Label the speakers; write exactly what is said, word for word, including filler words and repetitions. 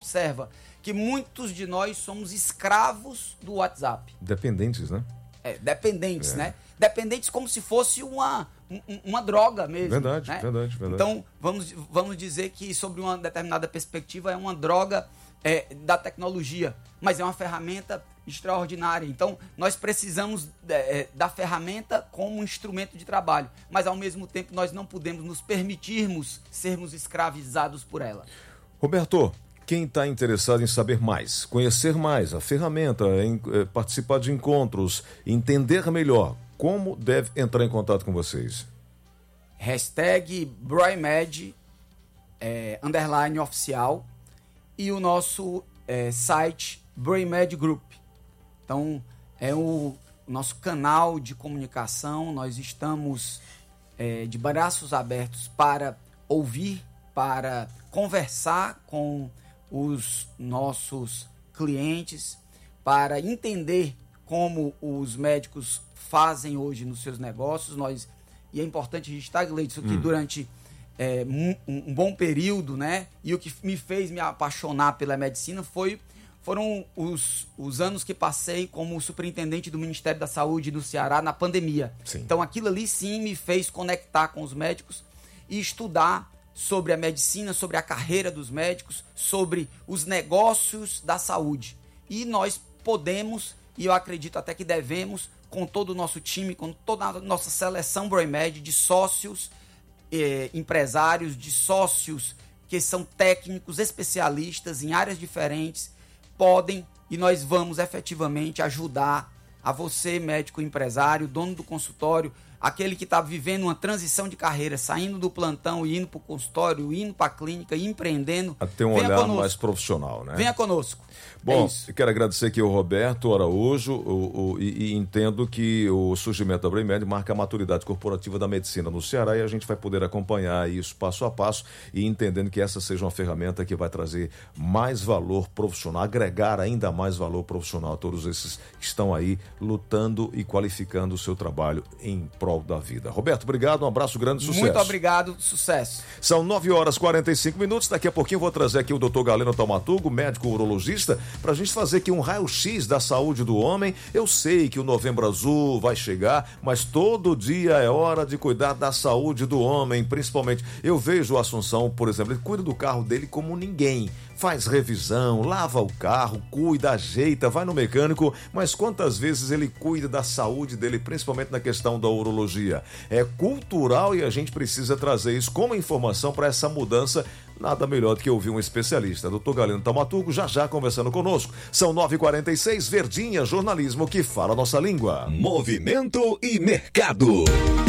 Speaker 1: observa que muitos de nós somos escravos do WhatsApp.
Speaker 2: Dependentes, né?
Speaker 1: É, dependentes,
Speaker 2: é.
Speaker 1: né? Dependentes como se fosse uma, um, uma droga mesmo.
Speaker 2: Verdade,
Speaker 1: né?
Speaker 2: verdade, verdade.
Speaker 1: Então, vamos, vamos dizer que sobre uma determinada perspectiva é uma droga é, da tecnologia, mas é uma ferramenta extraordinária. Então, nós precisamos é, da ferramenta como um instrumento de trabalho, mas ao mesmo tempo nós não podemos nos permitirmos sermos escravizados por ela.
Speaker 2: Roberto, quem está interessado em saber mais, conhecer mais a ferramenta, em, eh, participar de encontros, entender melhor, como deve entrar em contato com vocês?
Speaker 1: Hashtag Broimed, é, underline oficial, e o nosso é, site Broimed Group. Então, é o nosso canal de comunicação. Nós estamos é, de braços abertos para ouvir, para conversar com os nossos clientes, para entender como os médicos fazem hoje nos seus negócios. Nós, e é importante registrar, Gleidson, que hum. durante é, um, um bom período, né, e o que me fez me apaixonar pela medicina foi foram os, os anos que passei como superintendente do Ministério da Saúde do Ceará na pandemia.
Speaker 2: Sim.
Speaker 1: Então aquilo ali sim me fez conectar com os médicos e estudar sobre a medicina, sobre a carreira dos médicos, sobre os negócios da saúde. E nós podemos, e eu acredito até que devemos, com todo o nosso time, com toda a nossa seleção Broimed de sócios, eh, empresários, de sócios que são técnicos, especialistas em áreas diferentes, podem e nós vamos efetivamente ajudar a você, médico empresário, dono do consultório, aquele que está vivendo uma transição de carreira, saindo do plantão e indo para o consultório, indo para a clínica e empreendendo.
Speaker 2: A ter um
Speaker 1: Venha
Speaker 2: olhar
Speaker 1: conosco.
Speaker 2: mais profissional, né?
Speaker 1: Venha conosco.
Speaker 2: Bom,
Speaker 1: é
Speaker 2: eu quero agradecer aqui ao Roberto Araújo o, o, e, e entendo que o surgimento da Broimed marca a maturidade corporativa da medicina no Ceará e a gente vai poder acompanhar isso passo a passo e entendendo que essa seja uma ferramenta que vai trazer mais valor profissional, agregar ainda mais valor profissional a todos esses que estão aí lutando e qualificando o seu trabalho em prol da vida. Roberto, obrigado, um abraço grande, sucesso.
Speaker 1: Muito obrigado, sucesso.
Speaker 2: São nove horas e quarenta e cinco minutos, daqui a pouquinho eu vou trazer aqui o doutor Galeno Taumaturgo, médico urologista, para a gente fazer aqui um raio-x da saúde do homem. Eu sei que o Novembro Azul vai chegar, mas todo dia é hora de cuidar da saúde do homem, principalmente. Eu vejo o Assunção, por exemplo, ele cuida do carro dele como ninguém. Faz revisão, lava o carro, cuida, ajeita, vai no mecânico, mas quantas vezes ele cuida da saúde dele, principalmente na questão da urologia? É cultural e a gente precisa trazer isso como informação para essa mudança. Nada melhor do que ouvir um especialista. doutor Galeno Taumaturgo já já conversando conosco. São nove e quarenta e seis, Verdinha, jornalismo que fala a nossa língua.
Speaker 3: Movimento e mercado.